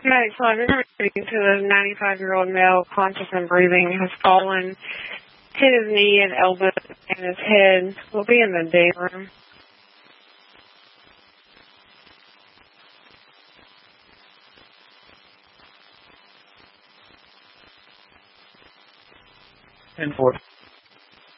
Right, so I've been reading to the 95-year-old male, conscious and breathing, has fallen, hit his knee and elbow and his head. Will be in the day room. And 4.